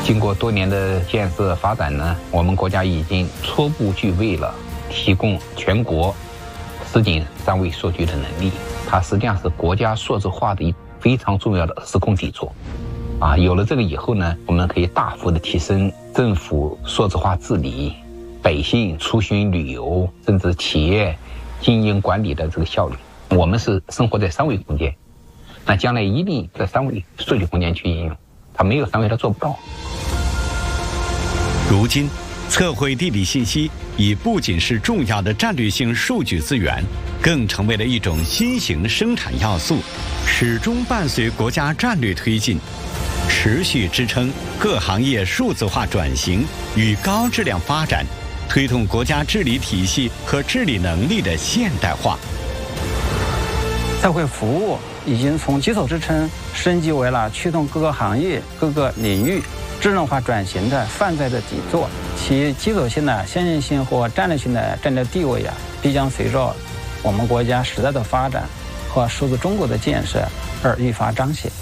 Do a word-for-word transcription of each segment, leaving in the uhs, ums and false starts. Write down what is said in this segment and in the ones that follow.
经过多年的建设发展呢，我们国家已经初步具备了提供全国实景三维数据的能力，它实际上是国家数字化的一非常重要的时空底座。啊，有了这个以后呢，我们可以大幅的提升政府数字化治理、百姓出行旅游，甚至企业经营管理的这个效率。我们是生活在三维空间，那将来一定在三维数据空间去应用，它没有三维它做不到。 如今，测绘地理信息已不仅是重要的战略性数据资源，更成为了一种新型生产要素，始终伴随国家战略推进，持续支撑各行业数字化转型与高质量发展，推动国家治理体系和治理能力的现代化。 测绘服务已经从基础支撑升级为了驱动各个行业、各个领域智能化转型的泛在的底座，其基础性的先进性或战略性的战略地位啊，必将随着我们国家时代的发展和数字中国的建设而愈发彰显。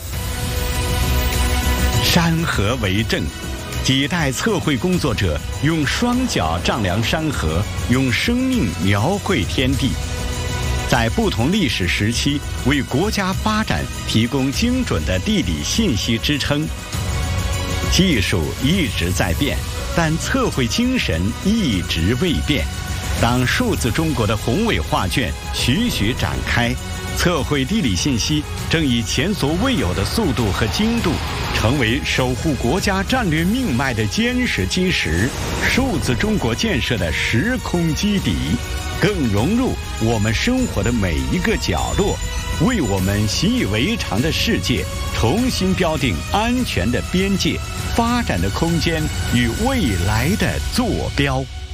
山河为证，几代测绘工作者用双脚丈量山河，用生命描绘天地，在不同历史时期为国家发展提供精准的地理信息支撑。技术一直在变，但测绘精神一直未变。当数字中国的宏伟画卷徐徐展开，测绘地理信息正以前所未有的速度和精度，成为守护国家战略命脉的坚实基石，数字中国建设的时空基底，更融入我们生活的每一个角落，为我们习以为常的世界重新标定安全的边界、发展的空间与未来的坐标。